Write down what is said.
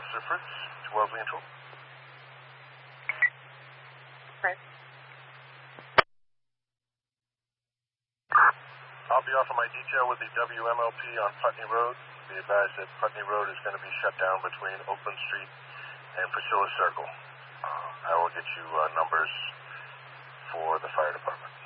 Officer Fritz to Wellesley and Troll. Okay. I'll be off on my detail with the WMLP on Putney Road. Be advised that Putney Road is going to be shut down between Oakland Street and Priscilla Circle. I will get you numbers for the fire department.